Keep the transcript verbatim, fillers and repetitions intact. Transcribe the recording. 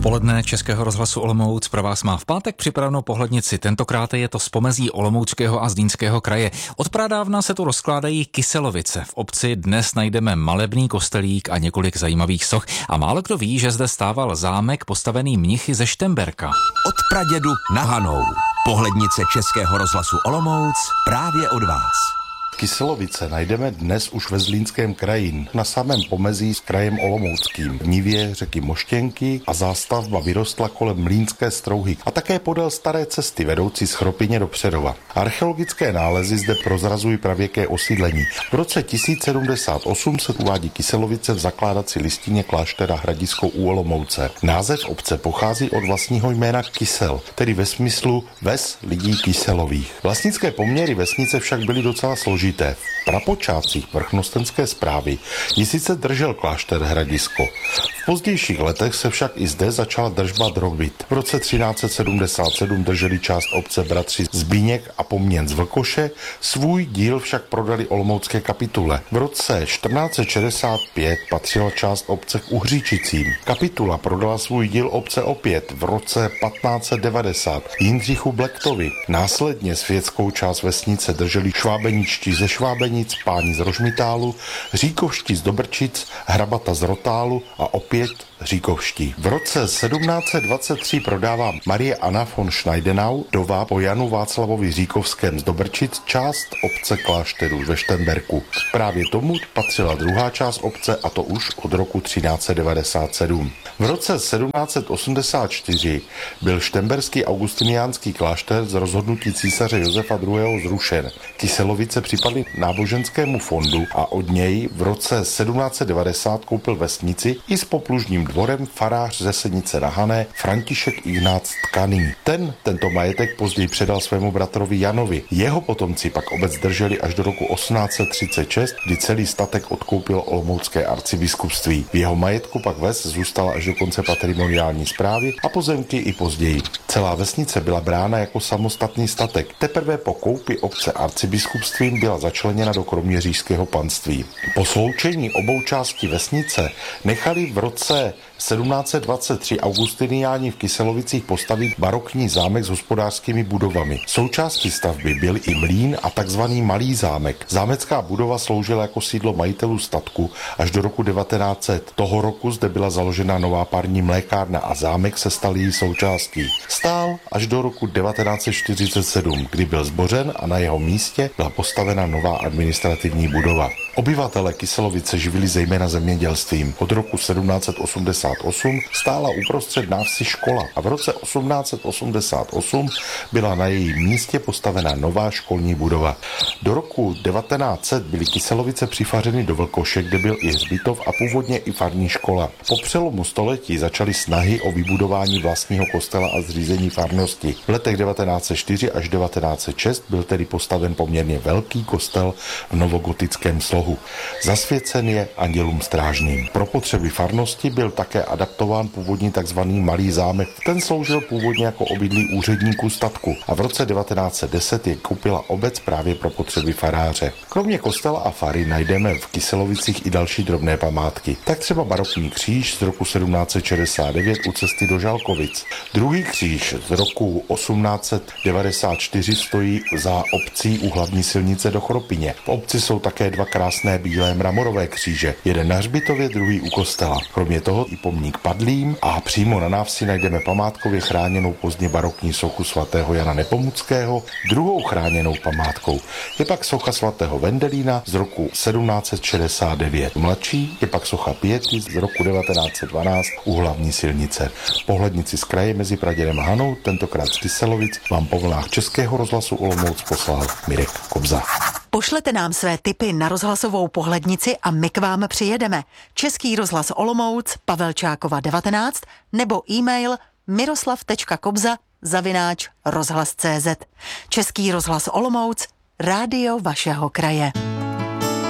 Odpoledne Českého rozhlasu Olomouc pro vás má v pátek připravenou pohlednici. Tentokrát je to z pomezí Olomouckého a Zlínského kraje. Od pradávna se tu rozkládají Kyselovice. V obci dnes najdeme malebný kostelík a několik zajímavých soch. A málo kdo ví, že zde stával zámek postavený mnichy ze Štemberka. Od pradědu na Hanou. Pohlednice Českého rozhlasu Olomouc právě od vás. Kyselovice najdeme dnes už ve Zlínském kraji, na samém pomezí s krajem Olomouckým. V nivě řeky Moštěnky a zástavba vyrostla kolem Mlýnské strouhy a také podél staré cesty vedoucí z Chropyně do Přerova. Archeologické nálezy zde prozrazují pravěké osídlení. V roce tisíc sedmdesát osm se uvádí Kyselovice v zakládací listině kláštera Hradisko u Olomouce. Název obce pochází od vlastního jména Kysel, tedy ve smyslu ves lidí kyselových. Vlastnické poměry vesnice však byly docela složité. V prapočátcích vrchnostenské správy ji sice držel klášter Hradisko. V pozdějších letech se však i zde začala držba drobit. V roce třináct set sedmdesát sedm drželi část obce bratři Zbíněk a Poměn z Vlkoše, svůj díl však prodali olomoucké kapitule. V roce čtrnáct set šedesát pět patřila část obce k Uhříčicím. Kapitula prodala svůj díl obce opět v roce patnáct set devadesát Jindřichu Blektovi. Následně světskou část vesnice drželi švábeničtí ze Švábenic, páni z Rožmitálu, Říkovští z Dobrčic, Hrabata z Rotálu a opět Říkovští. V roce sedmnáct set dvacet tři prodává Marie Anna von Schneidenau, dová po Janu Václavovi Říkovském z Dobrčic, část obce klášteru ve Štemberku. Právě tomu patřila druhá část obce, a to už od roku třináct set devadesát sedm. V roce sedmnáct set osmdesát čtyři byl štemberský augustiniánský klášter z rozhodnutí císaře Josefa druhého. zrušen. Kyselovice připadly náboženskému fondu a od něj v roce sedmnáct set devadesát koupil vesnici i s poplužním dvorem farář ze Senice na Hané František Ignác Tkaný. Ten tento majetek později předal svému bratrovi Janovi. Jeho potomci pak obec drželi až do roku osmnáct set třicet šest, kdy celý statek odkoupilo olomoucké arcibiskupství. V jeho majetku pak ves zůstala až do konce patrimoniální správy a pozemky i později. Celá vesnice byla brána jako samostatný statek. Teprve po koupi obce arcibiskupstvím byla začleněna do kroměřížského panství. Po sloučení obou částí vesnice nechali v roce sedmnáct set dvacet tři augustiniáni v Kyselovicích postavit barokní zámek s hospodářskými budovami. Součástí stavby byl i mlýn a takzvaný malý zámek. Zámecká budova sloužila jako sídlo majitelů statku až do roku devatenáct set. Toho roku zde byla založena nová parní mlékárna a zámek se stal její součástí. Stál až do roku devatenáct set čtyřicet sedm, kdy byl zbořen a na jeho místě byla postavena nová administrativní budova. Obyvatele Kyselovice živili zejména zemědělstvím. Od roku sedmnáct set osmdesát osm stála uprostřed návsi škola a v roce osmnáct set osmdesát osm byla na jejím místě postavena nová školní budova. Do roku devatenáct set byly Kyselovice přifařeny do Vlkoše, kde byl i hřbitov a původně i farní škola. Po přelomu století začaly snahy o vybudování vlastního kostela a zřízení farnosti. V letech devatenáct set čtyři až devatenáct set šest byl tedy postaven poměrně velký kostel v novogotickém slohu. Zasvěcen je andělům strážným. Pro potřeby farnosti byl také adaptován původní takzvaný malý zámek. Ten sloužil původně jako obydlí úředníků statku a v roce devatenáct set deset je koupila obec právě pro potřeby faráře. Kromě kostela a fary najdeme v Kyselovicích i další drobné památky. Tak třeba barokní kříž z roku sedmnáct set šedesát devět u cesty do Žalkovic. Druhý kříž z roku osmnáct set devadesát čtyři stojí za obcí u hlavní silnice do Chropyně. V obci jsou také dva krásné bílé mramorové kříže. Jeden na hřbitově, druhý u kostela. Kromě toho i pomník padlým a přímo na návsi najdeme památkově chráněnou pozdně barokní sochu svatého Jana Nepomuckého. Druhou chráněnou památkou je pak socha svatého Vendelína z roku sedmnáct set šedesát devět. Mladší je pak socha Piety z roku devatenáct set dvanáct u hlavní silnice. Pohlednici z kraje mezi Pradědem a Hanou, tentokrát z Kyselovic, vám po vlnách Českého rozhlasu Olomouc poslal Mirek Kobza. Pošlete nám své tipy na rozhlasovou pohlednici a my k vám přijedeme. Český rozhlas Olomouc, Pavelčákova devatenáct nebo e-mail miroslav tečka kobza zavináč rozhlas tečka cé zet. Český rozhlas Olomouc, rádio vašeho kraje.